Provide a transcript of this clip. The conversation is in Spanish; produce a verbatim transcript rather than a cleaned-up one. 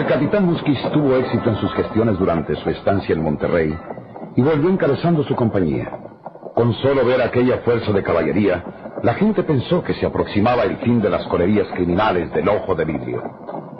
El capitán Musquiz tuvo éxito en sus gestiones durante su estancia en Monterrey y volvió encabezando su compañía. Con solo ver aquella fuerza de caballería, la gente pensó que se aproximaba el fin de las colerías criminales del Ojo de Vidrio.